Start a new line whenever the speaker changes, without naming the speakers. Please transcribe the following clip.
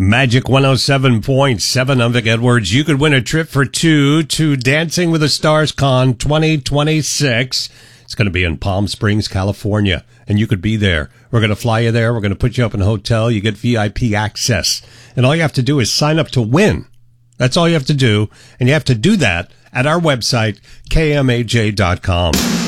Magic 107.7. I'm Vic Edwards. You could win a trip for two to Dancing with the Stars Con 2026. It's going to be in Palm Springs, California, and you could be there. We're going to fly you there. We're going to put you up in a hotel. You get VIP access. And all you have to do is sign up to win. That's all you have to do. And you have to do that at our website, kmaj.com.